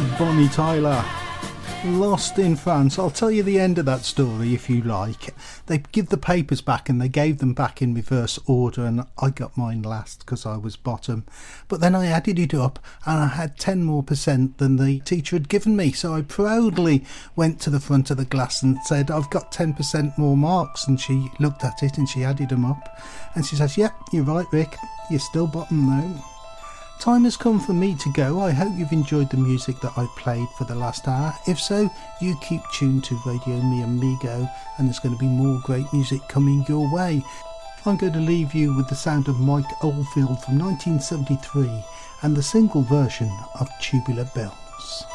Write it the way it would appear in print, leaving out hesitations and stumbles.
Bonnie Tyler, Lost in France. I'll tell you the end of that story if you like. They give the papers back and they gave them back in reverse order, and I got mine last because I was bottom. But then I added it up and I had 10% more than the teacher had given me. So I proudly went to the front of the class and said, I've got 10% more marks. And she looked at it and she added them up. And she says, yeah, you're right, Rick. You're still bottom though. Time has come for me to go. I hope you've enjoyed the music that I played for the last hour. If so, you keep tuned to Radio Mi Amigo, and there's going to be more great music coming your way. I'm going to leave you with the sound of Mike Oldfield from 1973 and the single version of Tubular Bells.